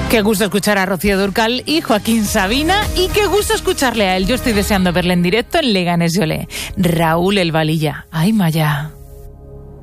Qué gusto escuchar a Rocío Dúrcal y Joaquín Sabina, y qué gusto escucharle a él. Yo estoy deseando verle en directo en Leganés y Olé. Raúl El Valilla. Ay, Maya.